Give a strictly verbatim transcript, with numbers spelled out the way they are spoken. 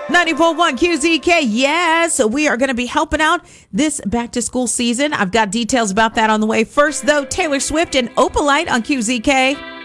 ninety-four point one Q Z K. Yes, we are going to be helping out this back to school season. I've got details about that on the way. First, though, Taylor Swift and Opalite on Q Z K.